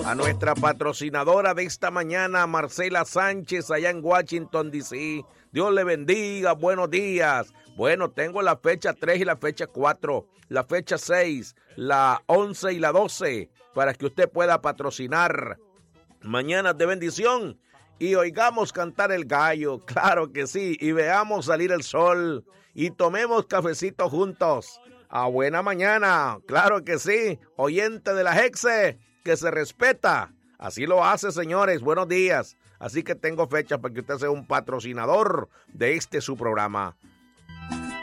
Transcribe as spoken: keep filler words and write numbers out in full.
a nuestra patrocinadora de esta mañana, Marcela Sánchez, allá en Washington, D C Dios le bendiga, buenos días. Bueno, tengo la fecha tres y la fecha cuatro, la fecha seis, la once y la doce, para que usted pueda patrocinar mañanas de bendición y oigamos cantar el gallo, claro que sí, y veamos salir el sol y tomemos cafecito juntos. A buena mañana, claro que sí, oyente de la Hexe, que se respeta. Así lo hace, señores, buenos días. Así que tengo fecha para que usted sea un patrocinador de este su programa.